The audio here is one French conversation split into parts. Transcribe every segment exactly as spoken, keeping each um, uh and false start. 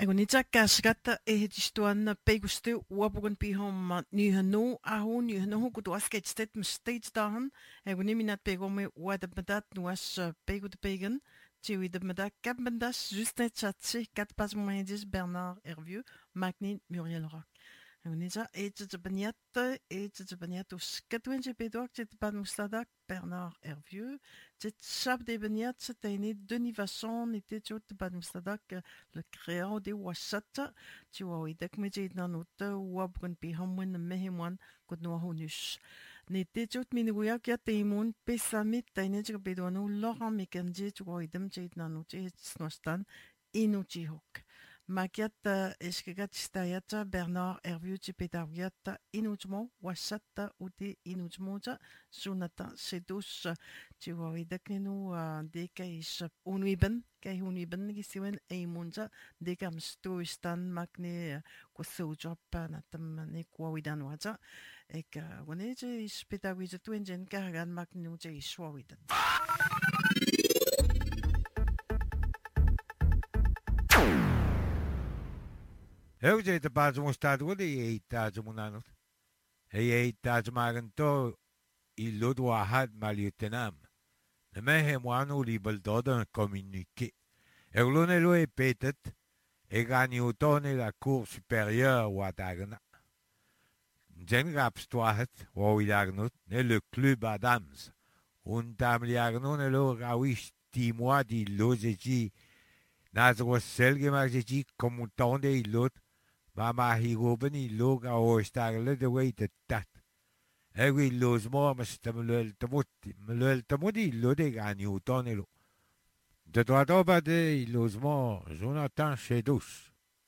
Egunita kasgata ehitistuan pegustu uapugun pihom nyhanu ahu nyhanu kutu asket stet mistakes dahan eguni minat pegome uadabadat nuas pegut pegen tiwi de medak kapbendas juste chatsi kat pas moedis Bernard Hervieux Magni Muriel Rock. Egunita et baniat et baniat uskatwenje pedok jet ban musladak Bernard Hervieux jet chap de baniat setene Denis Vasson était tout ban musladak le créant de wasata tiwa idak mejid nanuta wabgun pihamwen mehemwan kudno hunus ne tejot minuyak ya teimun pesamit tainejik bedwanu Laurent Mekanji tiwa idam jid nanuti snostan inutihok Makiata eskegata Bernard Hervieux tipetawiata inutmo wasata uti inutmoja sunata sedus tiwa idaknenu deka is unwiben kay hunwiben gisiwen eimunja deka mstuistan makne kusujop natam ne kwawidan waja ek waneje is petawiza tuenjen karagan makne uja iswawidan. Heuze te paasmo staat wodi ei taazmunanut. Hei ei taazmaganto illud wahad maliutenam. Nemehe mwanu li baldodan communiqué. Erlone lo e petet e ganiutone la cour supérieure wadagna. Jen rapstwahet wawidagnut ne le club Adams. Un tamliagnone lo rawish timoa di lozeji. Nazro selge magzeji komutonde illud. Mama higoben i log a oostarle de way de tat. Ewi los mo mas tamulel tamuti, mulel tamuti lo de ganiutonelo. De droitoba de los mo Jonathan Chedous.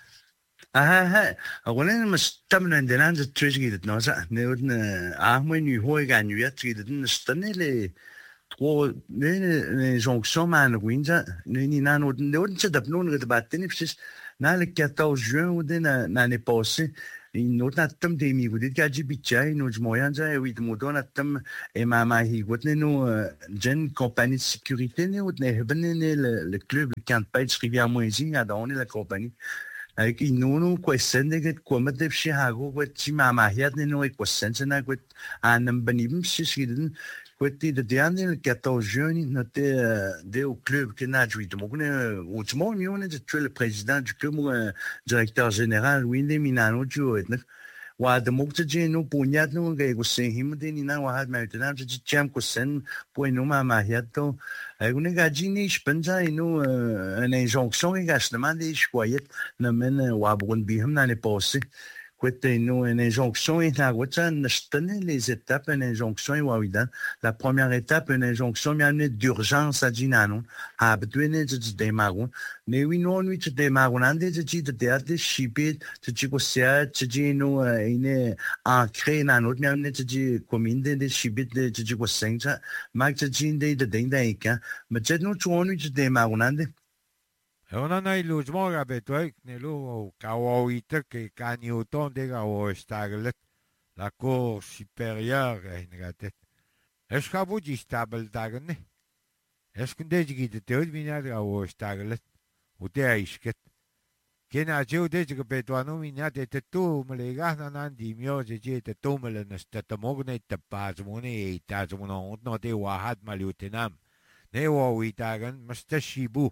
Ah, awalen mas tamnen denan de trisgit no sa ne udn ahmen nu hoi gan nu yat git den stanele tro ne ne jonction man winza ne ni nan udn de udn chadap non de batten psis na le quatorze juin udn l'année passée in not na tam de mi gudit ga jibichai no jmoyan za e wit modon tam e mama hi gutne no gen compagnie de sécurité ne udn hebben ne le club le camp page rivière moisi a donné la compagnie avec inunu question de get comme de Chicago with ti mama hiat ne no e question na with anam banim sisgiden with de dernier le quatorze juin noté de au club que na joué de mon autrement mi on est le président du club directeur général Windy Minano jo et wa de mo je no punyat no ge go sen him de ni na wa hat ma de je jam ko sen po no mama hiat to une gajini spenza ino une injonction et gachement des choyet na men wa brun biham l'année passée Quette no une injonction et la route les étapes une injonction et wawidan la première étape une injonction mais amené d'urgence à dinanon a bedwene de démarron mais oui non oui de démarron ande de de de shipit de chico sia de no une ancré na not mais amené de commune de shipit de chico senza mag de de de dindaika mais de no tuonu de démarron ande On en a illusmo rabetoik ne lo kawawita ke kanioton de ga ostarlet la cour supérieure en gatet. Es kabu di stabel dagne. Es kunde jigi de teud minad ga ostarlet. Ute aisket. Kena jeu de jigi betuano minad de tu melegas nan di mio je je te tumele nesta te mogne te pasmone e tasmono no de wahad maliutenam. Ne wawitagan mastashibu.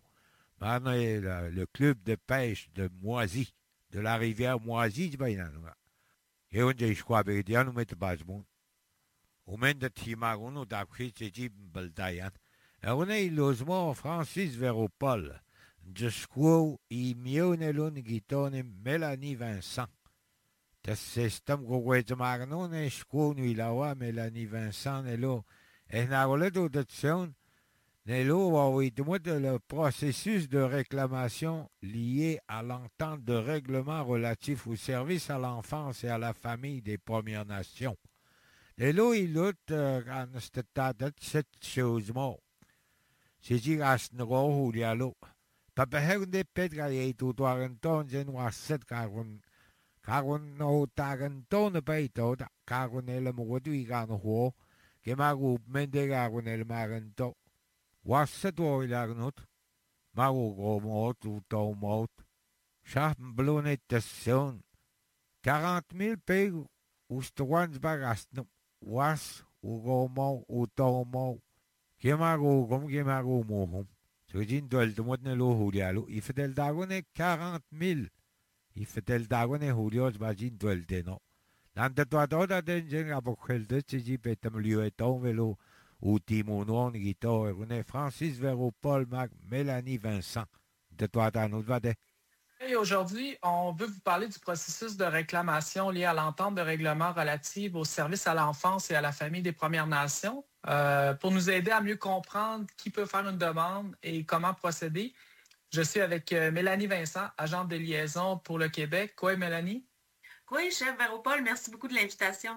Le, le club de pêche de Moisy, de la rivière Moisy, et on dit, je crois, que nous mettons pas de monde. Au même de Timaron, on a pris ce type de Baldayan. Et on a eu l'osmo Francis Véropol, de squo, et mieux ne l'on guitone Mélanie Vincent. De ce système que je marnon, et squo, nous, il a Mélanie Vincent, et l'eau. Et n'a pas de son. Nello a été le processus de réclamation lié à l'entente de règlement relatif au service à l'enfance et à la famille des Premières Nations. Nello, il a en cette cette chose mort. C'est dire à ce niveau où il y a l'eau. Papa Hernde Pedra et tout Toronto, je n'ai pas cette caron. Caron no Taranto ne paye tout, caron est le mot du Iran, que ma groupe mène el Maranto. Wasset oilagnut, maru gromot, utomot, Schaf blonetasson. quarante mille pego. Ustwans bagasno. Was, ugomo, utomo. Kimago, gom kimago mohom. Sojin dweltumot na lo hulialo. Ifedel dagone quarante mille. Ifedel dagone hulios bajin dweldeno. Nanda tua toda den jen abokhelde tiji petam liueton velo. Ou Timonon, Guito, René, Francis Véropol, Mac, Mélanie Vincent. De toi, à nous, Vadet. Et aujourd'hui, on veut vous parler du processus de réclamation lié à l'entente de règlement relative aux services à l'enfance et à la famille des Premières Nations. Euh, pour nous aider à mieux comprendre qui peut faire une demande et comment procéder, je suis avec euh, Mélanie Vincent, agente de liaison pour le Québec. Quoi, Mélanie? Oui, chef Véropol, merci beaucoup de l'invitation.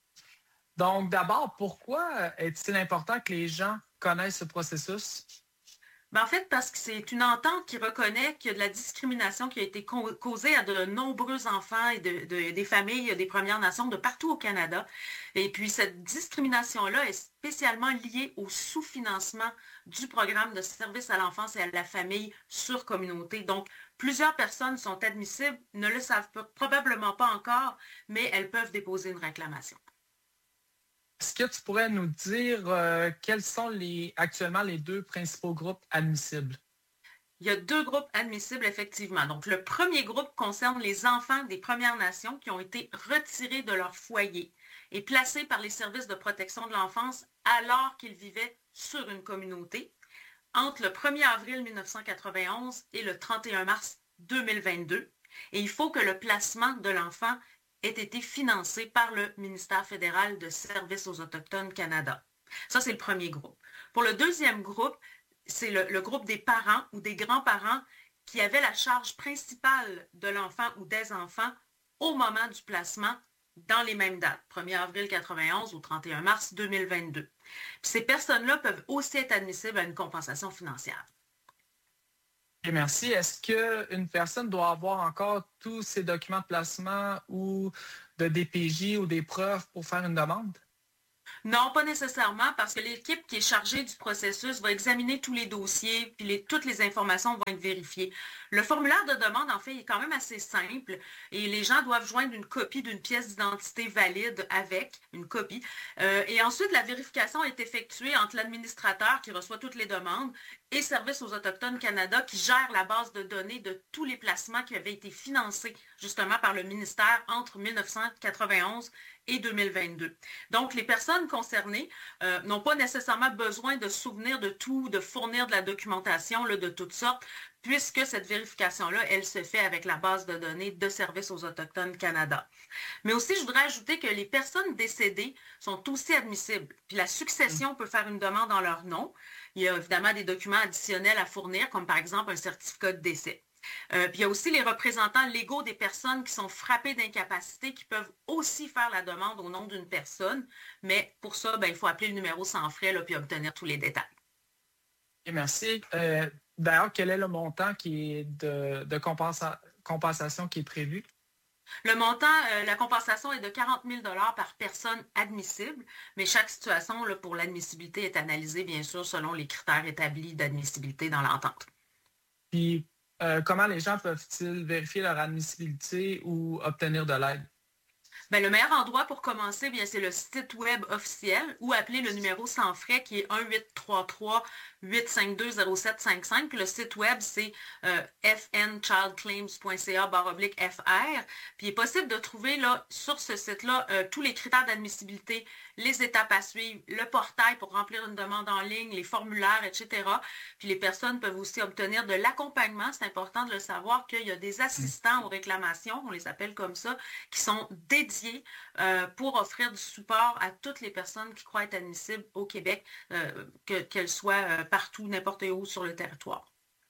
Donc, d'abord, pourquoi est-il important que les gens connaissent ce processus? Ben, en fait, parce que c'est une entente qui reconnaît qu'il y a de la discrimination qui a été causée à de nombreux enfants et de, de, des familles des Premières Nations de partout au Canada. Et puis, cette discrimination-là est spécialement liée au sous-financement du programme de services à l'enfance et à la famille sur communauté. Donc, plusieurs personnes sont admissibles, ne le savent pas, probablement pas encore, mais elles peuvent déposer une réclamation. Est-ce que tu pourrais nous dire euh, quels sont les, actuellement les deux principaux groupes admissibles? Il y a deux groupes admissibles, effectivement. Donc, le premier groupe concerne les enfants des Premières Nations qui ont été retirés de leur foyer et placés par les services de protection de l'enfance alors qu'ils vivaient sur une communauté entre le premier avril mille neuf cent quatre-vingt-onze et le trente et un mars deux mille vingt-deux. Et il faut que le placement de l'enfant ait été financé par le ministère fédéral de Services aux Autochtones Canada. Ça, c'est le premier groupe. Pour le deuxième groupe, c'est le, le groupe des parents ou des grands-parents qui avaient la charge principale de l'enfant ou des enfants au moment du placement dans les mêmes dates, premier avril quatre-vingt-onze au trente et un mars deux mille vingt-deux. Puis ces personnes-là peuvent aussi être admissibles à une compensation financière. Et merci. Est-ce qu'une personne doit avoir encore tous ses documents de placement ou de D P J ou des preuves pour faire une demande? Non, pas nécessairement, parce que l'équipe qui est chargée du processus va examiner tous les dossiers, puis les, toutes les informations vont être vérifiées. Le formulaire de demande, en fait, est quand même assez simple et les gens doivent joindre une copie d'une pièce d'identité valide avec une copie. Euh, et ensuite, la vérification est effectuée entre l'administrateur qui reçoit toutes les demandes et Services aux Autochtones Canada qui gère la base de données de tous les placements qui avaient été financés justement par le ministère entre mille neuf cent quatre-vingt-onze et deux mille vingt-deux. Donc, les personnes concernées euh, n'ont pas nécessairement besoin de se souvenir de tout, de fournir de la documentation là, de toutes sortes, puisque cette vérification-là, elle se fait avec la base de données de Services aux Autochtones Canada. Mais aussi, je voudrais ajouter que les personnes décédées sont aussi admissibles. Puis la succession peut faire une demande en leur nom. Il y a évidemment des documents additionnels à fournir, comme par exemple un certificat de décès. Euh, puis il y a aussi les représentants légaux des personnes qui sont frappées d'incapacité qui peuvent aussi faire la demande au nom d'une personne. Mais pour ça, ben, il faut appeler le numéro sans frais là, puis obtenir tous les détails. Et merci. Euh, D'ailleurs, quel est le montant qui est de, de compensa compensation qui est prévu? Le montant, euh, la compensation est de quarante mille dollars par personne admissible, mais chaque situation là, pour l'admissibilité est analysée, bien sûr, selon les critères établis d'admissibilité dans l'entente. Puis, euh, comment les gens peuvent-ils vérifier leur admissibilité ou obtenir de l'aide? Bien, le meilleur endroit pour commencer, bien, c'est le site web officiel ou appeler le numéro sans frais qui est un huit trois trois huit cinq deux zéro sept cinq cinq. Puis le site web, c'est euh, f n child claims point c a barre oblique F R. Puis il est possible de trouver là, sur ce site-là euh, tous les critères d'admissibilité, les étapes à suivre, le portail pour remplir une demande en ligne, les formulaires, et cetera. Puis les personnes peuvent aussi obtenir de l'accompagnement. C'est important de le savoir qu'il y a des assistants aux réclamations, on les appelle comme ça, qui sont dédiés euh, pour offrir du support à toutes les personnes qui croient être admissibles au Québec, euh, que, qu'elles soient euh, partout, n'importe où sur le territoire.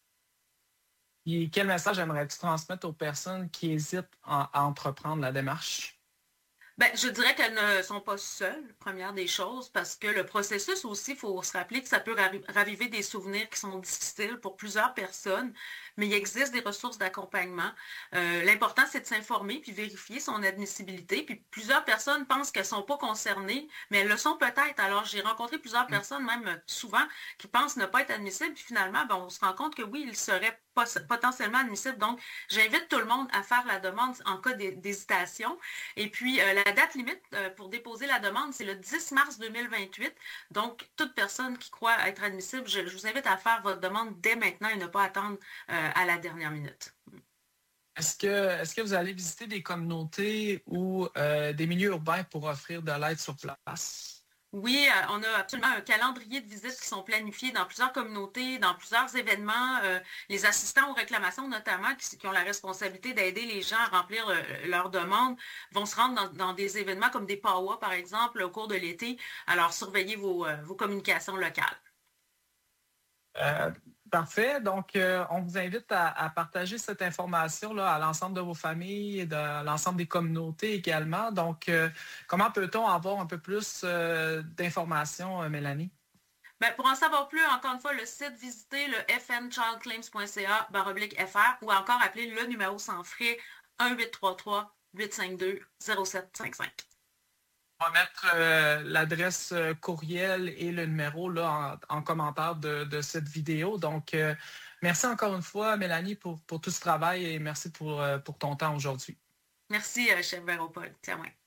Et quel message aimerais-tu transmettre aux personnes qui hésitent à, à entreprendre la démarche? Ben, je dirais qu'elles ne sont pas seules, première des choses, parce que le processus aussi, il faut se rappeler que ça peut raviver des souvenirs qui sont difficiles pour plusieurs personnes, mais il existe des ressources d'accompagnement. Euh, l'important, c'est de s'informer puis vérifier son admissibilité. Puis plusieurs personnes pensent qu'elles ne sont pas concernées, mais elles le sont peut-être. Alors, j'ai rencontré plusieurs personnes, même souvent, qui pensent ne pas être admissibles, puis finalement, ben, on se rend compte que oui, ils seraient potentiellement admissible. Donc, j'invite tout le monde à faire la demande en cas d'hésitation. Et puis, euh, la date limite euh, pour déposer la demande, c'est le dix mars deux mille vingt-huit. Donc, toute personne qui croit être admissible, je, je vous invite à faire votre demande dès maintenant et ne pas attendre euh, à la dernière minute. Est-ce que, est-ce que vous allez visiter des communautés ou euh, des milieux urbains pour offrir de l'aide sur place? Oui, euh, on a absolument un calendrier de visites qui sont planifiés dans plusieurs communautés, dans plusieurs événements. Euh, les assistants aux réclamations, notamment, qui, qui ont la responsabilité d'aider les gens à remplir euh, leurs demandes, vont se rendre dans, dans des événements comme des P A W A, par exemple, au cours de l'été. Alors, surveillez vos, euh, vos communications locales. Euh, parfait. Donc, euh, on vous invite à, à partager cette information-là à l'ensemble de vos familles et de l'ensemble des communautés également. Donc, euh, comment peut-on avoir un peu plus euh, d'informations, euh, Mélanie? Ben, pour en savoir plus, encore une fois, le site, visitez le f n child claims point c a barre oblique f r ou encore appelez le numéro sans frais un huit trois trois huit cinq deux zéro sept cinq cinq. On va mettre euh, l'adresse euh, courriel et le numéro là, en, en commentaire de, de cette vidéo. Donc, euh, merci encore une fois, Mélanie, pour, pour tout ce travail et merci pour, euh, pour ton temps aujourd'hui. Merci, euh, chef Véropol. Tiens, ouais.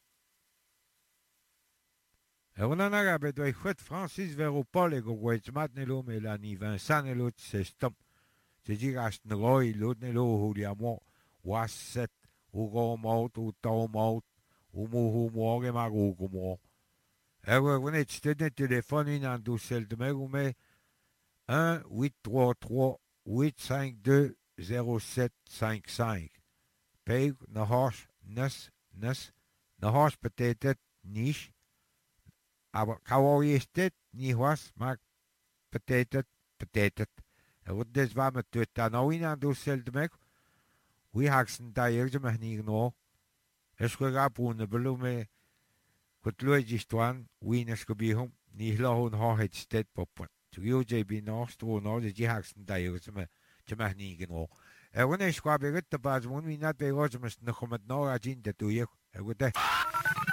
Eunana bedoi chwet Francis Véropol e go gweitmat nelo Mélanie Vincent nelo tsestom. Se digas nroi lot nelo huliamo wasset ugo maut u tau maut umuhu moge marugo mo. Ewe gwenet stedne téléphone in an doucel de megume un huit trois trois huit cinq deux zéro sept cinq cinq. Peig na hosh nes nes na hosh betetet nish. Aber kawawistet ni was mag betetet betetet. Er des war met tot dan nou in aan doucel de meg. We haksen da eerder me niet no. Es go rapune belume kot logistuan winas go bihum ni lohon ha het stet popot. Tu yo je bi no sto no de haksen da eerder me te me niet no. Er won es go be get de bas won we not be roz mes no met no agin de tu je. Er go de